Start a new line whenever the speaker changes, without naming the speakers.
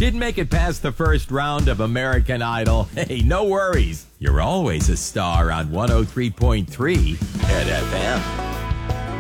Didn't make it past the first round of American Idol? Hey, no worries. You're always a star on 103.3 Hit FM.